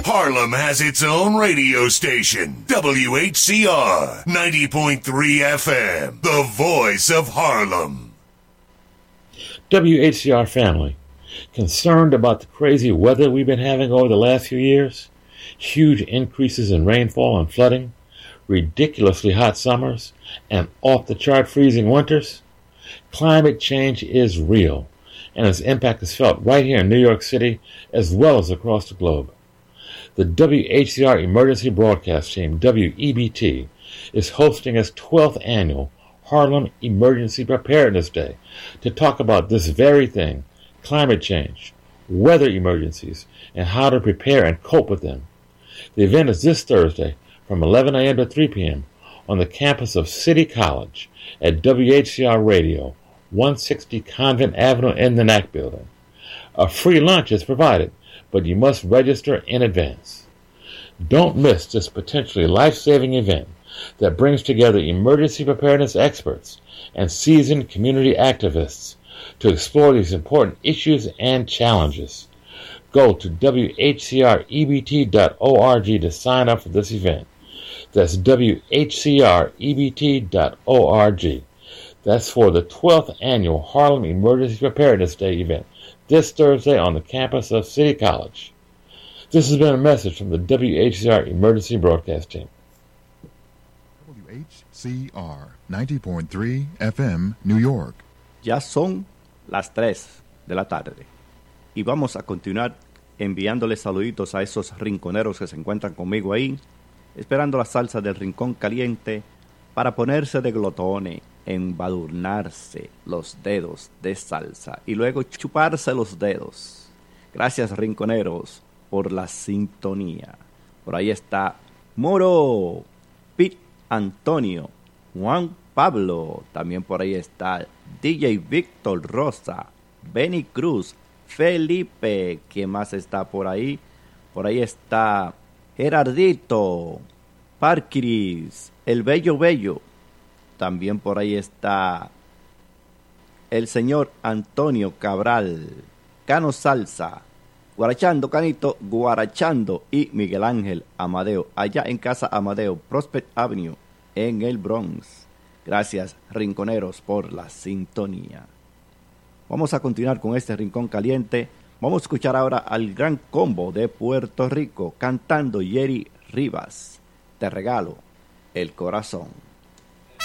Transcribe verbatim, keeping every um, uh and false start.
Harlem has its own radio station, W H C R ninety point three F M, the voice of Harlem. W H C R family, concerned about the crazy weather we've been having over the last few years? Huge increases in rainfall and flooding, ridiculously hot summers, and off-the-chart freezing winters? Climate change is real, and its impact is felt right here in New York City as well as across the globe. The W H C R Emergency Broadcast Team, W E B T, is hosting its twelfth annual Harlem Emergency Preparedness Day to talk about this very thing, climate change, weather emergencies, and how to prepare and cope with them. The event is this Thursday from eleven a.m. to three p.m. on the campus of City College at W H C R Radio, one sixty Convent Avenue in the N A C building. A free lunch is provided, but you must register in advance. Don't miss this potentially life-saving event that brings together emergency preparedness experts and seasoned community activists to explore these important issues and challenges. Go to W H C R E B T dot org to sign up for this event. That's W H C R E B T dot org. That's for the twelfth annual Harlem Emergency Preparedness Day event this Thursday on the campus of City College. This has been a message from the W H C R Emergency Broadcast Team. W H C R ninety point three F M, New York. Ya son las tres de la tarde y vamos a continuar enviándole saluditos a esos rinconeros que se encuentran conmigo ahí, esperando la salsa del rincón caliente para ponerse de glotones, embadurnarse los dedos de salsa y luego chuparse los dedos. Gracias, rinconeros, por la sintonía. Por ahí está Moro, Pete Antonio, Juan Pablo, también por ahí está D J Víctor Rosa, Benny Cruz, Felipe, ¿quién más está por ahí? Por ahí está Gerardito, Parkiris, el Bello Bello. También por ahí está el señor Antonio Cabral, Cano Salsa, Guarachando Canito, Guarachando y Miguel Ángel Amadeo, allá en Casa Amadeo, Prospect Avenue, en el Bronx. Gracias, rinconeros, por la sintonía. Vamos a continuar con este rincón caliente. Vamos a escuchar ahora al Gran Combo de Puerto Rico cantando Jerry Rivas. Te regalo el corazón.